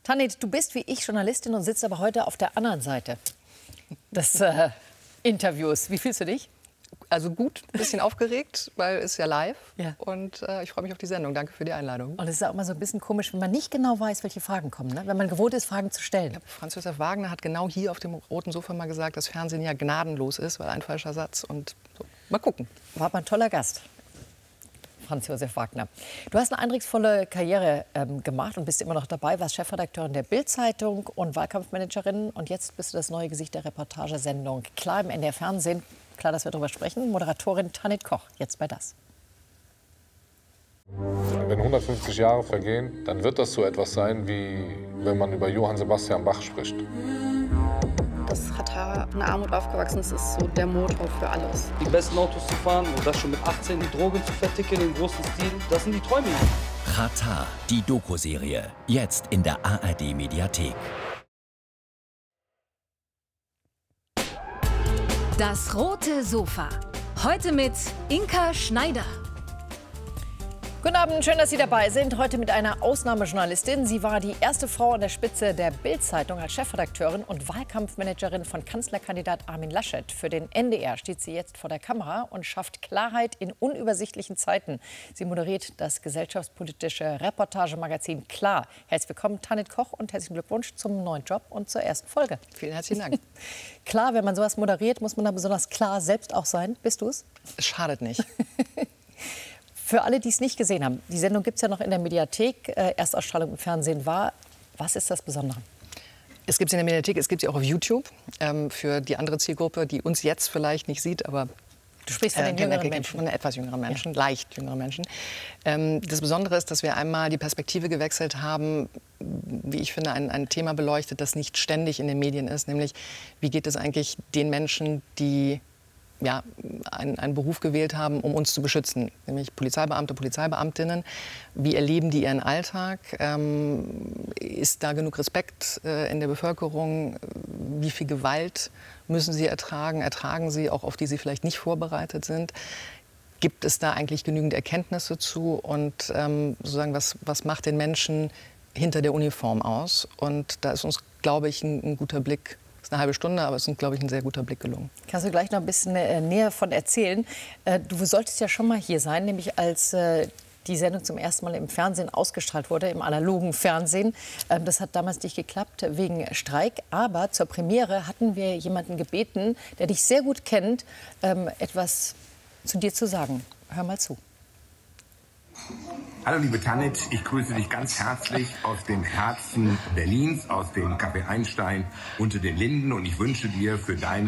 Tanit, du bist wie ich Journalistin und sitzt aber heute auf der anderen Seite des Interviews. Wie fühlst du dich? Also gut, ein bisschen aufgeregt, weil es ja live. Ja. Und ich freue mich auf die Sendung. Danke für die Einladung. Und es ist auch immer so ein bisschen komisch, wenn man nicht genau weiß, welche Fragen kommen. Ne? Wenn man gewohnt ist, Fragen zu stellen. Franz Josef Wagner hat genau hier auf dem roten Sofa mal gesagt, dass Fernsehen ja gnadenlos ist, weil ein falscher Satz. Und so. Mal gucken. War aber ein toller Gast. Franz Josef Wagner. Du hast eine eindrucksvolle Karriere gemacht und bist immer noch dabei, warst Chefredakteurin der Bild-Zeitung und Wahlkampfmanagerin. Und jetzt bist du das neue Gesicht der Reportagesendung Klar im NDR Fernsehen. Klar, dass wir darüber sprechen. Moderatorin Tanit Koch, jetzt bei das. Wenn 150 Jahre vergehen, dann wird das so etwas sein, wie wenn man über Johann Sebastian Bach spricht. Das Ratar in Armut aufgewachsen ist, ist so der Motor für alles. Die besten Autos zu fahren und das schon mit 18, die Drogen zu verticken im großen Stil, das sind die Träume. Ratar, die Doku-Serie, jetzt in der ARD-Mediathek. Das rote Sofa. Heute mit Inka Schneider. Guten Abend, schön, dass Sie dabei sind. Heute mit einer Ausnahmejournalistin. Sie war die erste Frau an der Spitze der Bild-Zeitung als Chefredakteurin und Wahlkampfmanagerin von Kanzlerkandidat Armin Laschet. Für den NDR steht sie jetzt vor der Kamera und schafft Klarheit in unübersichtlichen Zeiten. Sie moderiert das gesellschaftspolitische Reportagemagazin Klar. Herzlich willkommen, Tanit Koch, und herzlichen Glückwunsch zum neuen Job und zur ersten Folge. Vielen herzlichen Dank. Klar, wenn man sowas moderiert, muss man da besonders klar selbst auch sein. Bist du es? Es schadet nicht. Für alle, die es nicht gesehen haben, die Sendung gibt es ja noch in der Mediathek. Erstausstrahlung im Fernsehen war. Was ist das Besondere? Es gibt sie in der Mediathek, es gibt sie auch auf YouTube. Für die andere Zielgruppe, die uns jetzt vielleicht nicht sieht, aber du sprichst von den jüngeren Menschen. Von etwas jüngeren Menschen, ja. Leicht jüngeren Menschen. Das Besondere ist, dass wir einmal die Perspektive gewechselt haben, wie ich finde, ein Thema beleuchtet, das nicht ständig in den Medien ist. Nämlich, wie geht es eigentlich den Menschen, die einen Beruf gewählt haben, um uns zu beschützen, nämlich Polizeibeamte, Polizeibeamtinnen. Wie erleben die ihren Alltag? Ist da genug Respekt in der Bevölkerung? Wie viel Gewalt müssen sie ertragen? Ertragen sie auch, auf die sie vielleicht nicht vorbereitet sind? Gibt es da eigentlich genügend Erkenntnisse zu? Und sozusagen, was macht den Menschen hinter der Uniform aus? Und da ist uns, glaube ich, ein guter Blick. Das ist eine halbe Stunde, aber es ist, glaube ich, ein sehr guter Blick gelungen. Kannst du gleich noch ein bisschen näher von erzählen? Du solltest ja schon mal hier sein, nämlich als die Sendung zum ersten Mal im Fernsehen ausgestrahlt wurde, im analogen Fernsehen. Das hat damals nicht geklappt wegen Streik. Aber zur Premiere hatten wir jemanden gebeten, der dich sehr gut kennt, etwas zu dir zu sagen. Hör mal zu. Hallo liebe Tanit, ich grüße dich ganz herzlich aus dem Herzen Berlins, aus dem Café Einstein unter den Linden, und ich wünsche dir für deine